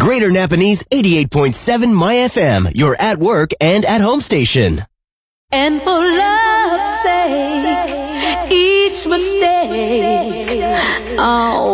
Greater Napanese 88.7 My FM, your at work and at home station. And for love's sake, each mistake, oh.